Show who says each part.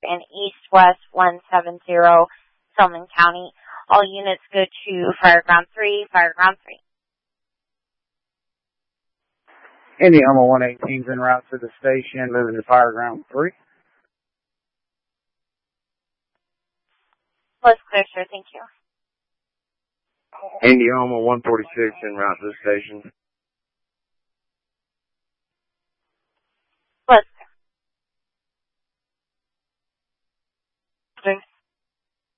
Speaker 1: in East-West 170, Stillman County. All units go to Fireground 3, Fireground 3.
Speaker 2: Indiana 118's en route to the station, moving to Fireground 3.
Speaker 1: Was clear, sir. Thank you.
Speaker 3: Indiana 146 en route to the station.